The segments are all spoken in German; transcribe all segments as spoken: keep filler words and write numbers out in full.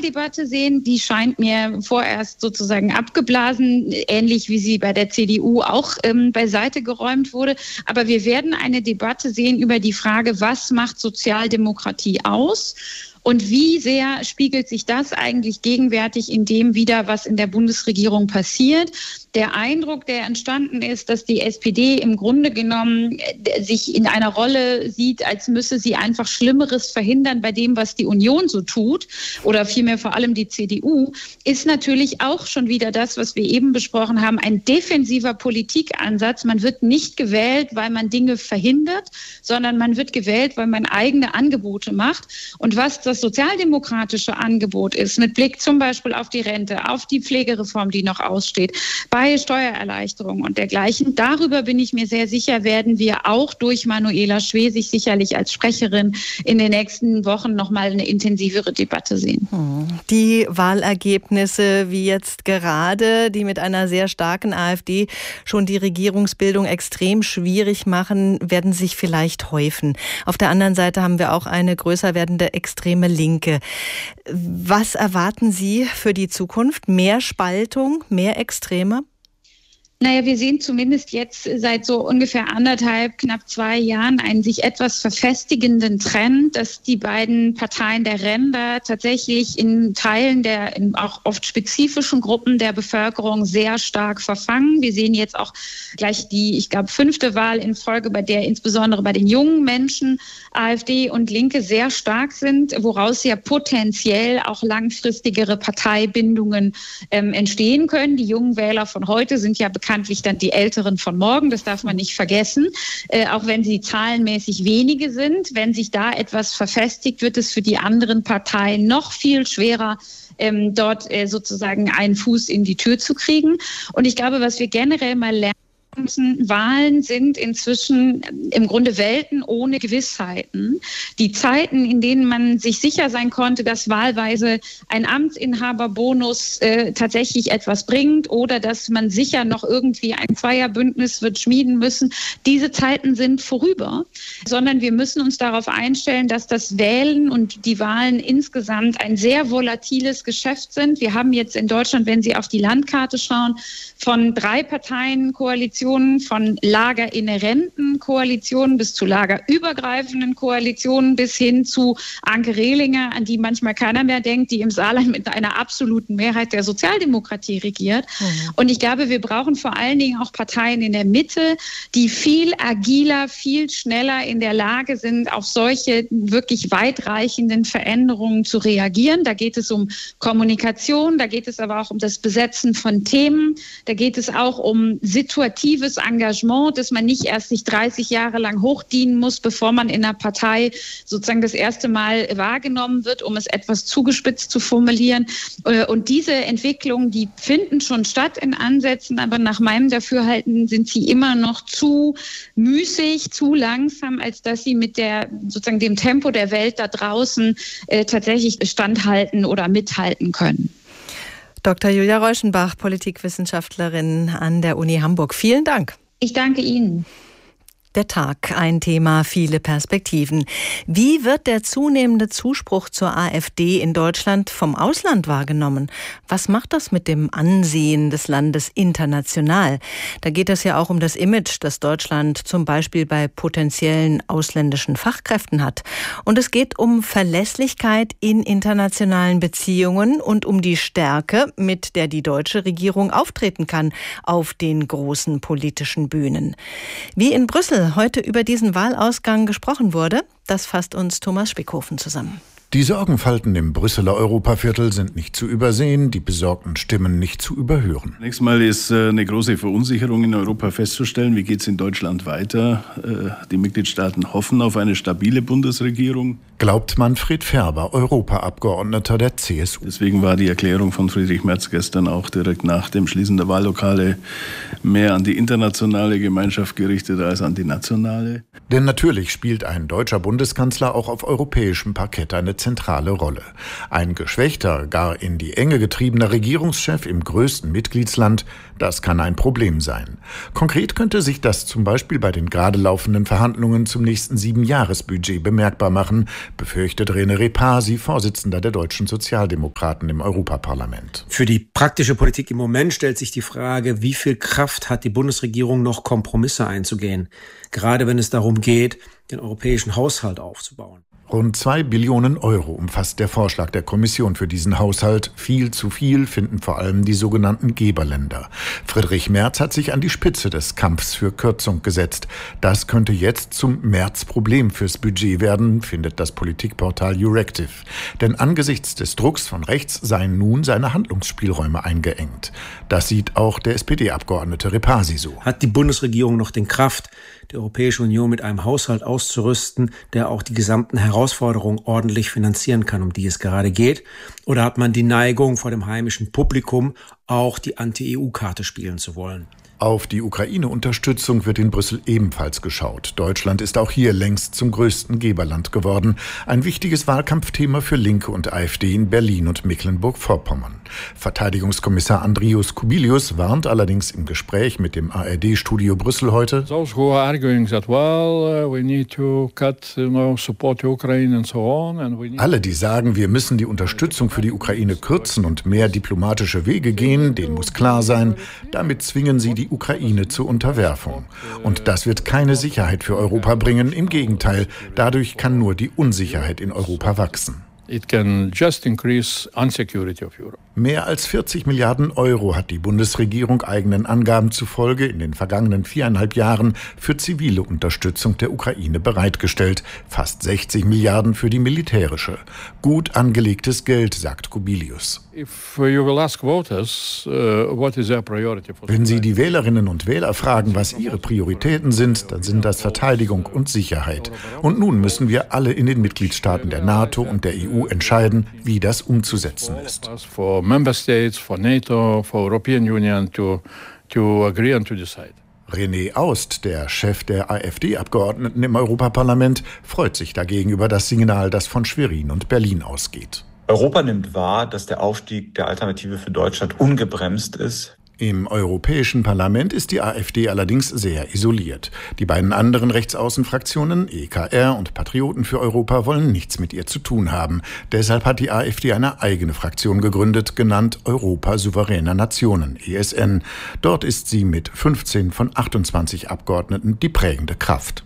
Sozialdebatte sehen. Die scheint mir vorerst sozusagen abgeblasen, ähnlich wie sie bei der C D U auch ähm, beiseite geräumt wurde. Aber wir werden eine Debatte sehen über die Frage, was macht Sozialdemokratie aus? Und wie sehr spiegelt sich das eigentlich gegenwärtig in dem wider, was in der Bundesregierung passiert? Der Eindruck, der entstanden ist, dass die S P D im Grunde genommen sich in einer Rolle sieht, als müsse sie einfach Schlimmeres verhindern bei dem, was die Union so tut, oder vielmehr vor allem die C D U, ist natürlich auch schon wieder das, was wir eben besprochen haben, ein defensiver Politikansatz. Man wird nicht gewählt, weil man Dinge verhindert, sondern man wird gewählt, weil man eigene Angebote macht. Und was das sozialdemokratische Angebot ist, mit Blick zum Beispiel auf die Rente, auf die Pflegereform, die noch aussteht, bei Steuererleichterungen und dergleichen. Darüber bin ich mir sehr sicher, werden wir auch durch Manuela Schwesig sicherlich als Sprecherin in den nächsten Wochen noch mal eine intensivere Debatte sehen. Die Wahlergebnisse wie jetzt gerade, die mit einer sehr starken AfD schon die Regierungsbildung extrem schwierig machen, werden sich vielleicht häufen. Auf der anderen Seite haben wir auch eine größer werdende extreme Linke. Was erwarten Sie für die Zukunft? Mehr Spaltung, mehr Extreme? Naja, wir sehen zumindest jetzt seit so ungefähr anderthalb, knapp zwei Jahren einen sich etwas verfestigenden Trend, dass die beiden Parteien der Ränder tatsächlich in Teilen der in auch oft spezifischen Gruppen der Bevölkerung sehr stark verfangen. Wir sehen jetzt auch gleich die, ich glaube, fünfte Wahl in Folge, bei der insbesondere bei den jungen Menschen AfD und Linke sehr stark sind, woraus ja potenziell auch langfristigere Parteibindungen ähm, entstehen können. Die jungen Wähler von heute sind ja bekanntlich dann die Älteren von morgen, das darf man nicht vergessen, äh, auch wenn sie zahlenmäßig wenige sind. Wenn sich da etwas verfestigt, wird es für die anderen Parteien noch viel schwerer, ähm, dort äh, sozusagen einen Fuß in die Tür zu kriegen. Und ich glaube, was wir generell mal lernen, Wahlen sind inzwischen im Grunde Welten ohne Gewissheiten. Die Zeiten, in denen man sich sicher sein konnte, dass wahlweise ein Amtsinhaberbonus äh, tatsächlich etwas bringt oder dass man sicher noch irgendwie ein Zweierbündnis wird schmieden müssen, diese Zeiten sind vorüber, sondern wir müssen uns darauf einstellen, dass das Wählen und die Wahlen insgesamt ein sehr volatiles Geschäft sind. Wir haben jetzt in Deutschland, wenn Sie auf die Landkarte schauen, von drei Parteien Koalitionen, von lagerinhärenten Koalitionen bis zu lagerübergreifenden Koalitionen bis hin zu Anke Rehlinger, an die manchmal keiner mehr denkt, die im Saarland mit einer absoluten Mehrheit der Sozialdemokratie regiert. Mhm. Und ich glaube, wir brauchen vor allen Dingen auch Parteien in der Mitte, die viel agiler, viel schneller in der Lage sind, auf solche wirklich weitreichenden Veränderungen zu reagieren. Da geht es um Kommunikation, da geht es aber auch um das Besetzen von Themen, da geht es auch um situative Engagement, dass man nicht erst sich dreißig Jahre lang hochdienen muss, bevor man in einer Partei sozusagen das erste Mal wahrgenommen wird, um es etwas zugespitzt zu formulieren. Und diese Entwicklungen, die finden schon statt in Ansätzen, aber nach meinem Dafürhalten sind sie immer noch zu müßig, zu langsam, als dass sie mit der sozusagen dem Tempo der Welt da draußen äh, tatsächlich standhalten oder mithalten können. Doktor Julia Reuschenbach, Politikwissenschaftlerin an der Uni Hamburg. Vielen Dank. Ich danke Ihnen. Der Tag, ein Thema, viele Perspektiven. Wie wird der zunehmende Zuspruch zur AfD in Deutschland vom Ausland wahrgenommen? Was macht das mit dem Ansehen des Landes international? Da geht es ja auch um das Image, das Deutschland zum Beispiel bei potenziellen ausländischen Fachkräften hat. Und es geht um Verlässlichkeit in internationalen Beziehungen und um die Stärke, mit der die deutsche Regierung auftreten kann auf den großen politischen Bühnen. Wie in Brüssel heute über diesen Wahlausgang gesprochen wurde, das fasst uns Thomas Spickhofen zusammen. Die Sorgenfalten im Brüsseler Europaviertel sind nicht zu übersehen, die besorgten Stimmen nicht zu überhören. Zunächst mal ist eine große Verunsicherung in Europa festzustellen. Wie geht es in Deutschland weiter? Die Mitgliedstaaten hoffen auf eine stabile Bundesregierung. Glaubt Manfred Ferber, Europaabgeordneter der C S U. Deswegen war die Erklärung von Friedrich Merz gestern auch direkt nach dem Schließen der Wahllokale mehr an die internationale Gemeinschaft gerichtet als an die nationale. Denn natürlich spielt ein deutscher Bundeskanzler auch auf europäischem Parkett eine zentrale Rolle. Ein geschwächter, gar in die Enge getriebener Regierungschef im größten Mitgliedsland, das kann ein Problem sein. Konkret könnte sich das zum Beispiel bei den gerade laufenden Verhandlungen zum nächsten Siebenjahresbudget bemerkbar machen, befürchtet René Repasi, Vorsitzender der deutschen Sozialdemokraten im Europaparlament. Für die praktische Politik im Moment stellt sich die Frage, wie viel Kraft hat die Bundesregierung noch, Kompromisse einzugehen, gerade wenn es darum geht, den europäischen Haushalt aufzubauen. Rund zwei Billionen Euro umfasst der Vorschlag der Kommission für diesen Haushalt. Viel zu viel finden vor allem die sogenannten Geberländer. Friedrich Merz hat sich an die Spitze des Kampfs für Kürzung gesetzt. Das könnte jetzt zum Merz-Problem fürs Budget werden, findet das Politikportal Euractiv. Denn angesichts des Drucks von rechts seien nun seine Handlungsspielräume eingeengt. Das sieht auch der S P D-Abgeordnete Repasi so. Hat die Bundesregierung noch den Kraft, die Europäische Union mit einem Haushalt auszurüsten, der auch die gesamten Herausforderungen ordentlich finanzieren kann, um die es gerade geht? Oder hat man die Neigung, vor dem heimischen Publikum auch die Anti-E U-Karte spielen zu wollen? Auf die Ukraine-Unterstützung wird in Brüssel ebenfalls geschaut. Deutschland ist auch hier längst zum größten Geberland geworden. Ein wichtiges Wahlkampfthema für Linke und AfD in Berlin und Mecklenburg-Vorpommern. Verteidigungskommissar Andrius Kubilius warnt allerdings im Gespräch mit dem A R D-Studio Brüssel heute: Those who are arguing that, well, we need to cut, you know, support Ukraine and so on, and we need... Alle, die sagen, wir müssen die Unterstützung für die Ukraine kürzen und mehr diplomatische Wege gehen, denen muss klar sein, damit zwingen sie die Ukraine zur Unterwerfung. Und das wird keine Sicherheit für Europa bringen. Im Gegenteil, dadurch kann nur die Unsicherheit in Europa wachsen. It can just increase insecurity of Europe. Mehr als vierzig Milliarden Euro hat die Bundesregierung eigenen Angaben zufolge in den vergangenen viereinhalb Jahren für zivile Unterstützung der Ukraine bereitgestellt. Fast sechzig Milliarden für die militärische. Gut angelegtes Geld, sagt Kubilius. If you will ask voters, uh, what is their priority for... Wenn Sie die Wählerinnen und Wähler fragen, was ihre Prioritäten sind, dann sind das Verteidigung und Sicherheit. Und nun müssen wir alle in den Mitgliedstaaten der NATO und der E U entscheiden, wie das umzusetzen ist. For member states, for NATO, for European Union to to agree and to decide. René Aust, der Chef der AfD-Abgeordneten im Europaparlament, freut sich dagegen über das Signal, das von Schwerin und Berlin ausgeht. Europa nimmt wahr, dass der Aufstieg der Alternative für Deutschland ungebremst ist. Im Europäischen Parlament ist die AfD allerdings sehr isoliert. Die beiden anderen Rechtsaußenfraktionen, E K R und Patrioten für Europa, wollen nichts mit ihr zu tun haben. Deshalb hat die AfD eine eigene Fraktion gegründet, genannt Europa souveräner Nationen, E S N. Dort ist sie mit fünfzehn von achtundzwanzig Abgeordneten die prägende Kraft.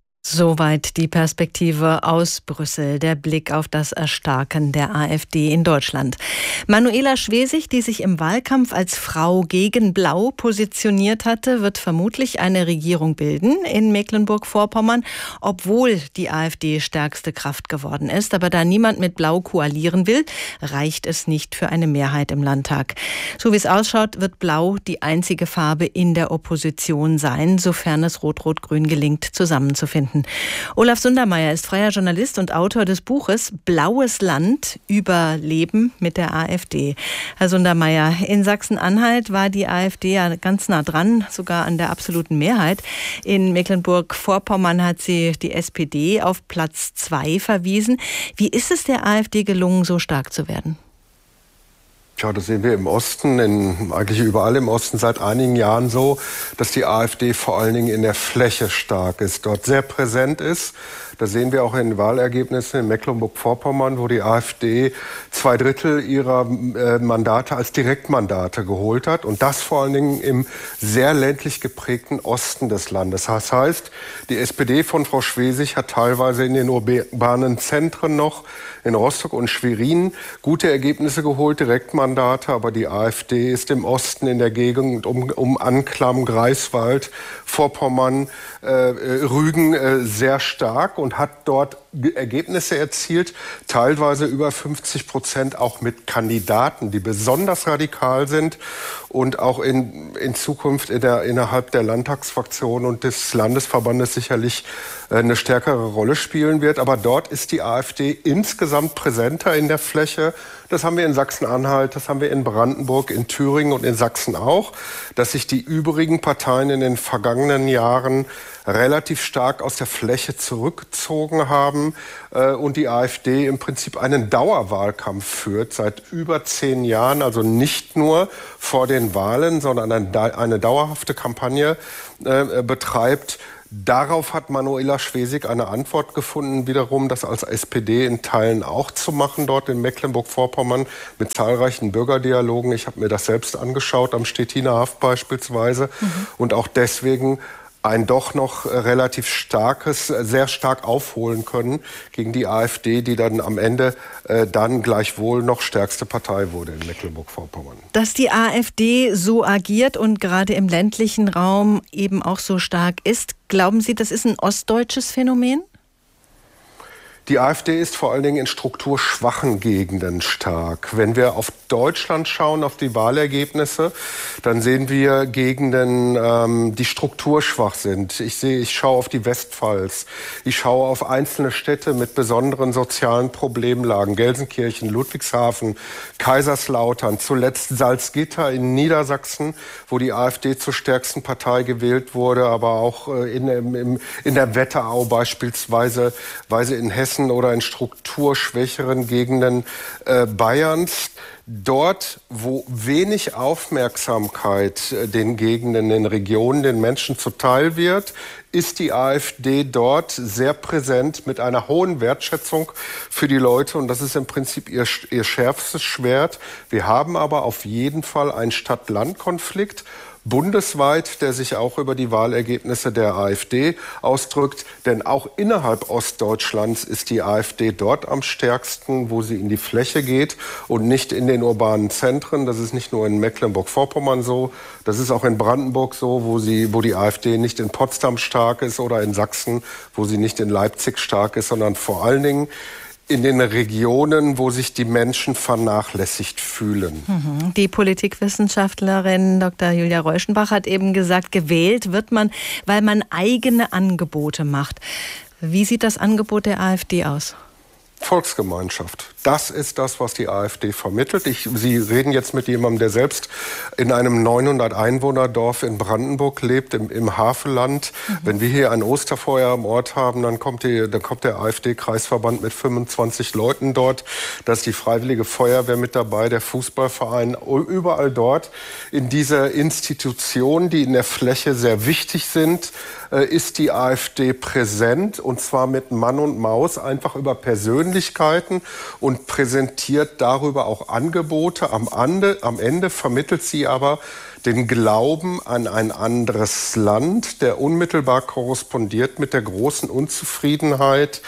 Soweit die Perspektive aus Brüssel, der Blick auf das Erstarken der AfD in Deutschland. Manuela Schwesig, die sich im Wahlkampf als Frau gegen Blau positioniert hatte, wird vermutlich eine Regierung bilden in Mecklenburg-Vorpommern, obwohl die AfD stärkste Kraft geworden ist. Aber da niemand mit Blau koalieren will, reicht es nicht für eine Mehrheit im Landtag. So wie es ausschaut, wird Blau die einzige Farbe in der Opposition sein, sofern es Rot-Rot-Grün gelingt, zusammenzufinden. Olaf Sundermeier ist freier Journalist und Autor des Buches Blaues Land über Leben mit der AfD. Herr Sundermeier, in Sachsen-Anhalt war die AfD ja ganz nah dran, sogar an der absoluten Mehrheit. In Mecklenburg-Vorpommern hat sie die S P D auf Platz zwei verwiesen. Wie ist es der AfD gelungen, so stark zu werden? Ja, das sehen wir im Osten, in, eigentlich überall im Osten seit einigen Jahren so, dass die AfD vor allen Dingen in der Fläche stark ist, dort sehr präsent ist. Das sehen wir auch in den Wahlergebnissen in Mecklenburg-Vorpommern, wo die AfD zwei Drittel ihrer äh, Mandate als Direktmandate geholt hat. Und das vor allen Dingen im sehr ländlich geprägten Osten des Landes. Das heißt, die S P D von Frau Schwesig hat teilweise in den urbanen Zentren noch, in Rostock und Schwerin, gute Ergebnisse geholt, Direktmandate. Aber die AfD ist im Osten in der Gegend um, um Anklam, Greifswald, Vorpommern, äh, Rügen äh, sehr stark und hat dort Ergebnisse erzielt, teilweise über fünfzig Prozent auch mit Kandidaten, die besonders radikal sind und auch in, in Zukunft in der, innerhalb der Landtagsfraktion und des Landesverbandes sicherlich eine stärkere Rolle spielen wird. Aber dort ist die AfD insgesamt präsenter in der Fläche. Das haben wir in Sachsen-Anhalt, das haben wir in Brandenburg, in Thüringen und in Sachsen auch, dass sich die übrigen Parteien in den vergangenen Jahren relativ stark aus der Fläche zurückgezogen haben äh, und die AfD im Prinzip einen Dauerwahlkampf führt seit über zehn Jahren, also nicht nur vor den Wahlen, sondern eine, eine dauerhafte Kampagne äh, betreibt. Darauf hat Manuela Schwesig eine Antwort gefunden, wiederum das als S P D in Teilen auch zu machen, dort in Mecklenburg-Vorpommern mit zahlreichen Bürgerdialogen. Ich habe mir das selbst angeschaut, am Stettiner Haff beispielsweise. Mhm. Und auch deswegen ein doch noch relativ starkes, sehr stark aufholen können gegen die AfD, die dann am Ende äh, dann gleichwohl noch stärkste Partei wurde in Mecklenburg-Vorpommern. Dass die AfD so agiert und gerade im ländlichen Raum eben auch so stark ist, glauben Sie, das ist ein ostdeutsches Phänomen? Die AfD ist vor allen Dingen in strukturschwachen Gegenden stark. Wenn wir auf Deutschland schauen, auf die Wahlergebnisse, dann sehen wir Gegenden, ähm, die strukturschwach sind. Ich sehe, ich schaue auf die Westpfalz. Ich schaue auf einzelne Städte mit besonderen sozialen Problemlagen. Gelsenkirchen, Ludwigshafen, Kaiserslautern, zuletzt Salzgitter in Niedersachsen, wo die AfD zur stärksten Partei gewählt wurde, aber auch äh, in, in, in der Wetterau beispielsweise, weise in Hessen oder in strukturschwächeren Gegenden äh, Bayerns. Dort, wo wenig Aufmerksamkeit äh, den Gegenden, den Regionen, den Menschen zuteil wird, ist die AfD dort sehr präsent mit einer hohen Wertschätzung für die Leute. Und das ist im Prinzip ihr, ihr schärfstes Schwert. Wir haben aber auf jeden Fall einen Stadt-Land-Konflikt bundesweit, der sich auch über die Wahlergebnisse der AfD ausdrückt. Denn auch innerhalb Ostdeutschlands ist die AfD dort am stärksten, wo sie in die Fläche geht und nicht in den urbanen Zentren. Das ist nicht nur in Mecklenburg-Vorpommern so, das ist auch in Brandenburg so, wo, sie, wo die AfD nicht in Potsdam stark ist, oder in Sachsen, wo sie nicht in Leipzig stark ist, sondern vor allen Dingen in den Regionen, wo sich die Menschen vernachlässigt fühlen. Die Politikwissenschaftlerin Doktor Julia Reuschenbach hat eben gesagt, gewählt wird man, weil man eigene Angebote macht. Wie sieht das Angebot der AfD aus? Volksgemeinschaft. Das ist das, was die AfD vermittelt. Ich, Sie reden jetzt mit jemandem, der selbst in einem neunhundert Einwohner Dorf in Brandenburg lebt, im, im Havelland. Mhm. Wenn wir hier ein Osterfeuer am Ort haben, dann kommt, die, dann kommt der AfD-Kreisverband mit fünfundzwanzig Leuten dort. Da ist die Freiwillige Feuerwehr mit dabei, der Fußballverein. Überall dort in dieser Institution, die in der Fläche sehr wichtig sind, ist die AfD präsent, und zwar mit Mann und Maus, einfach über Persönlichkeiten, und präsentiert darüber auch Angebote. Am Ende, am Ende vermittelt sie aber den Glauben an ein anderes Land, der unmittelbar korrespondiert mit der großen Unzufriedenheit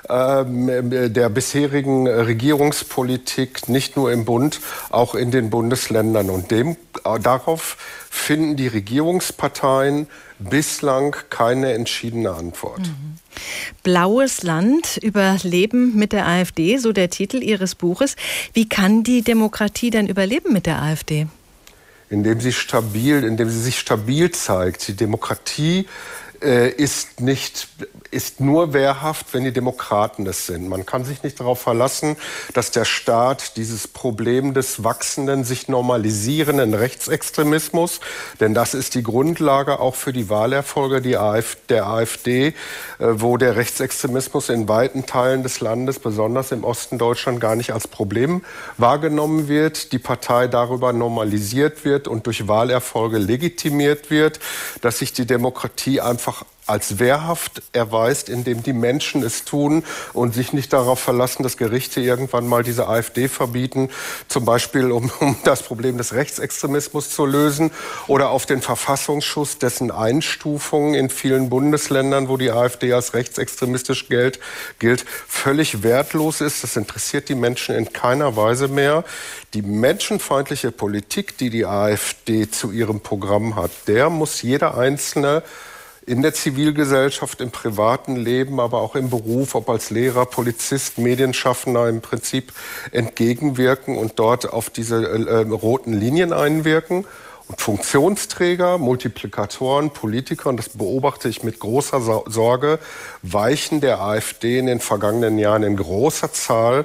der bisherigen Regierungspolitik, nicht nur im Bund, auch in den Bundesländern. Und dem, darauf finden die Regierungsparteien bislang keine entschiedene Antwort. Mhm. Blaues Land, Überleben mit der AfD, so der Titel Ihres Buches. Wie kann die Demokratie denn überleben mit der AfD? Indem sie stabil, indem sie sich stabil zeigt. Die Demokratie äh, ist nicht ist nur wehrhaft, wenn die Demokraten es sind. Man kann sich nicht darauf verlassen, dass der Staat dieses Problem des wachsenden, sich normalisierenden Rechtsextremismus, denn das ist die Grundlage auch für die Wahlerfolge der AfD, wo der Rechtsextremismus in weiten Teilen des Landes, besonders im Osten Deutschland, gar nicht als Problem wahrgenommen wird, die Partei darüber normalisiert wird und durch Wahlerfolge legitimiert wird, dass sich die Demokratie einfach als wehrhaft erweist, indem die Menschen es tun und sich nicht darauf verlassen, dass Gerichte irgendwann mal diese AfD verbieten, zum Beispiel um, um das Problem des Rechtsextremismus zu lösen, oder auf den Verfassungsschutz, dessen Einstufung in vielen Bundesländern, wo die AfD als rechtsextremistisch gilt, gilt, völlig wertlos ist. Das interessiert die Menschen in keiner Weise mehr. Die menschenfeindliche Politik, die die AfD zu ihrem Programm hat, der muss jeder Einzelne in der Zivilgesellschaft, im privaten Leben, aber auch im Beruf, ob als Lehrer, Polizist, Medienschaffender, im Prinzip entgegenwirken und dort auf diese äh, roten Linien einwirken. Und Funktionsträger, Multiplikatoren, Politiker, und das beobachte ich mit großer Sorge, weichen der AfD in den vergangenen Jahren in großer Zahl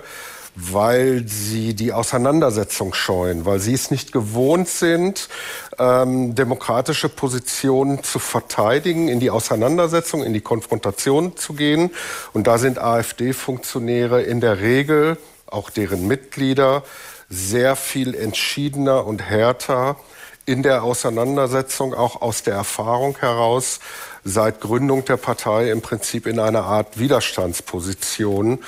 weil sie die Auseinandersetzung scheuen, weil sie es nicht gewohnt sind, ähm, demokratische Positionen zu verteidigen, in die Auseinandersetzung, in die Konfrontation zu gehen. Und da sind AfD-Funktionäre in der Regel, auch deren Mitglieder, sehr viel entschiedener und härter in der Auseinandersetzung, auch aus der Erfahrung heraus, seit Gründung der Partei im Prinzip in einer Art Widerstandsposition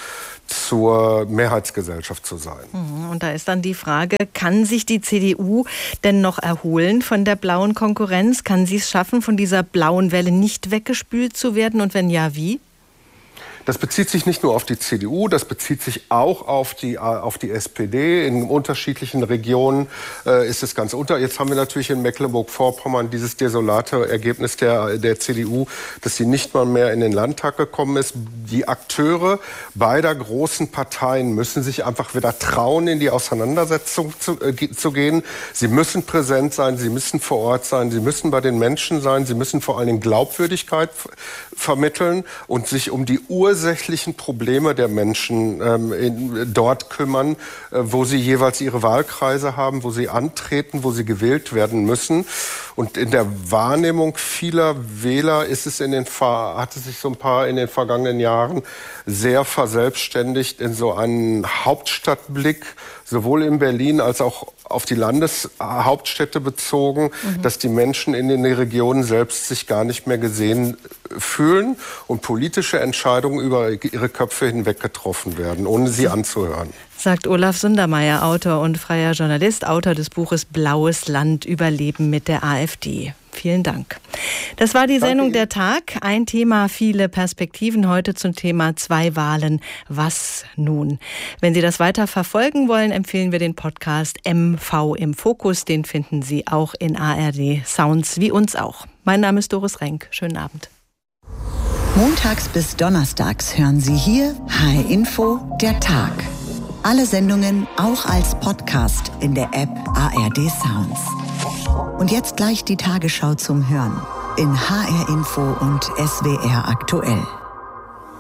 zur Mehrheitsgesellschaft zu sein. Und da ist dann die Frage, kann sich die C D U denn noch erholen von der blauen Konkurrenz? Kann sie es schaffen, von dieser blauen Welle nicht weggespült zu werden? Und wenn ja, wie? Das bezieht sich nicht nur auf die C D U, das bezieht sich auch auf die, auf die S P D. In unterschiedlichen Regionen äh, ist es ganz unter. Jetzt haben wir natürlich in Mecklenburg-Vorpommern dieses desolate Ergebnis der, der C D U, dass sie nicht mal mehr in den Landtag gekommen ist. Die Akteure beider großen Parteien müssen sich einfach wieder trauen, in die Auseinandersetzung zu, äh, zu gehen. Sie müssen präsent sein, sie müssen vor Ort sein, sie müssen bei den Menschen sein, sie müssen vor allen Dingen Glaubwürdigkeit vermitteln und sich um die Ur ursächlichen Probleme der Menschen ähm, in, dort kümmern, äh, wo sie jeweils ihre Wahlkreise haben, wo sie antreten, wo sie gewählt werden müssen. Und in der Wahrnehmung vieler Wähler ist es in den hat es sich so ein paar in den vergangenen Jahren sehr verselbstständigt in so einen Hauptstadtblick, sowohl in Berlin als auch auf die Landeshauptstädte bezogen, mhm. dass die Menschen in den Regionen selbst sich gar nicht mehr gesehen fühlen und politische Entscheidungen über ihre Köpfe hinweg getroffen werden, ohne sie anzuhören. Sagt Olaf Sundermeier, Autor und freier Journalist, Autor des Buches Blaues Land, Überleben mit der AfD. Vielen Dank. Das war die Sendung Der Tag. Ein Thema, viele Perspektiven. Heute zum Thema zwei Wahlen. Was nun? Wenn Sie das weiter verfolgen wollen, empfehlen wir den Podcast M V im Fokus. Den finden Sie auch in A R D Sounds, wie uns auch. Mein Name ist Doris Renk. Schönen Abend. Montags bis donnerstags hören Sie hier H R Info Der Tag. Alle Sendungen auch als Podcast in der App A R D Sounds. Und jetzt gleich die Tagesschau zum Hören in H R Info und S W R aktuell.